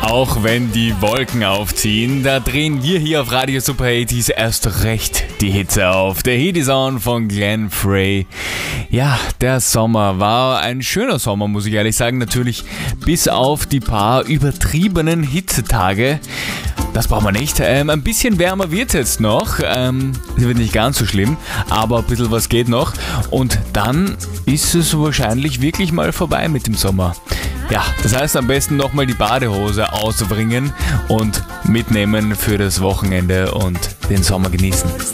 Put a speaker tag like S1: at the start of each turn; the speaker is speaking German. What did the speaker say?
S1: Auch wenn die Wolken aufziehen, da drehen wir hier auf Radio Super 80s erst recht die Hitze auf. Der Heat is on von Glenn Frey. Ja, der Sommer war ein schöner Sommer, muss ich ehrlich sagen. Natürlich bis auf die paar übertriebenen Hitzetage. Das braucht man nicht. Ein bisschen wärmer wird es jetzt noch. Es wird nicht ganz so schlimm, aber ein bisschen was geht noch. Und dann ist es wahrscheinlich wirklich mal vorbei mit dem Sommer. Ja, das heißt am besten nochmal die Badehose ausbringen und mitnehmen für das Wochenende und den Sommer genießen.